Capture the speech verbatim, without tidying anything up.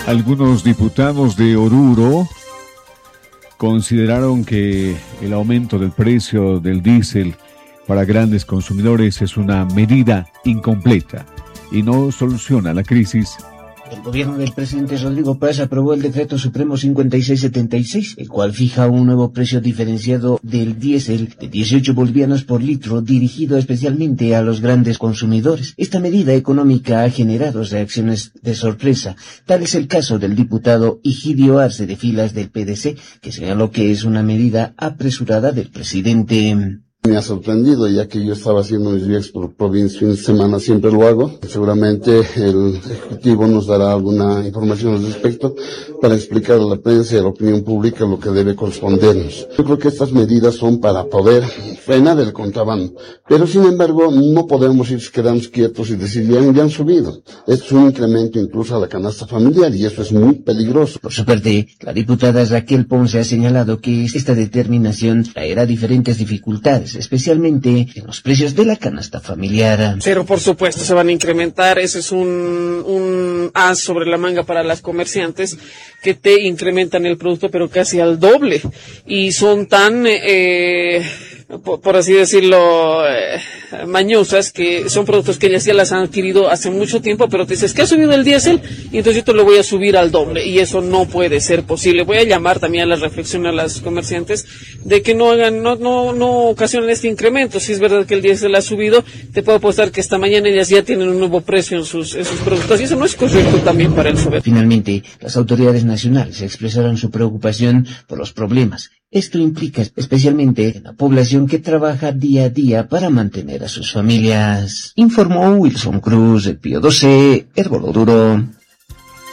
Algunos diputados de Oruro consideraron que el aumento del precio del diésel para grandes consumidores es una medida incompleta y no soluciona la crisis. El gobierno del presidente Rodrigo Paz aprobó el Decreto Supremo cincuenta y seis setenta y seis, el cual fija un nuevo precio diferenciado del diésel de dieciocho bolivianos por litro, dirigido especialmente a los grandes consumidores. Esta medida económica ha generado reacciones de sorpresa. Tal es el caso del diputado Higidio Arce, de filas del P D C, que señaló que es una medida apresurada del presidente. Me ha sorprendido, ya que yo estaba haciendo mis viajes por provincia fin de semana, siempre lo hago. Seguramente el Ejecutivo nos dará alguna información al respecto para explicar a la prensa y a la opinión pública lo que debe correspondernos. Yo creo que estas medidas son para poder frenar el contrabando, pero sin embargo no podemos ir quedarnos quietos y decir ya, ya han subido. Es un incremento incluso a la canasta familiar y eso es muy peligroso. Por su parte, la diputada Raquel Ponce ha señalado que esta determinación traerá diferentes dificultades, especialmente en los precios de la canasta familiar. Pero por supuesto se van a incrementar, ese es un, un as sobre la manga para las comerciantes que te incrementan el producto pero casi al doble y son tan, eh, por, por así decirlo, eh, mañosas, que son productos que ellas ya las han adquirido hace mucho tiempo, pero te dices que ha subido el diésel y entonces yo te lo voy a subir al doble y eso no puede ser posible. Voy a llamar también a la reflexión a las comerciantes de que no hagan, no, no, no ocasionen este incremento. Si es verdad que el diésel ha subido, te puedo apostar que esta mañana ellas ya tienen un nuevo precio en sus, en sus productos y eso no es correcto también para el SUBEP. Finalmente, las autoridades nacionales expresaron su preocupación por los problemas. Esto implica especialmente en la población que trabaja día a día para mantener a sus familias. Informó Wilson Cruz, el Pío doce, Herboloduro.